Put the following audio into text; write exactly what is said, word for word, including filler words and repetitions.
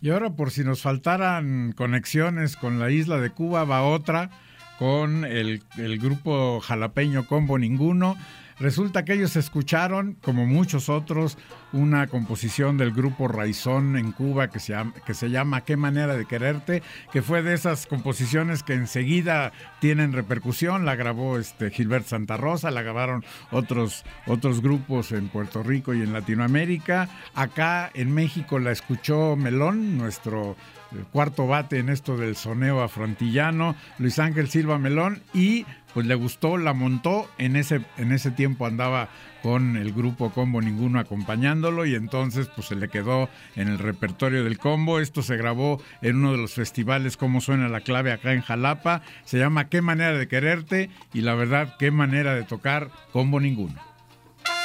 Y ahora, por si nos faltaran conexiones con la isla de Cuba, va otra con el, el grupo jalapeño Combo Ninguno. Resulta que ellos escucharon, como muchos otros, una composición del grupo Raizón en Cuba que se llama, que se llama Qué manera de quererte, que fue de esas composiciones que enseguida tienen repercusión. La grabó este Gilberto Santa Rosa, la grabaron otros, otros grupos en Puerto Rico y en Latinoamérica. Acá en México la escuchó Melón, nuestro cuarto bate en esto del soneo afrontillano, Luis Ángel Silva Melón, y pues le gustó, la montó. En ese, en ese tiempo andaba con el grupo Combo Ninguno acompañándolo, y entonces pues se le quedó en el repertorio del Combo. Esto se grabó en uno de los festivales Cómo Suena la Clave acá en Jalapa. Se llama Qué manera de quererte, y la verdad, qué manera de tocar Combo Ninguno.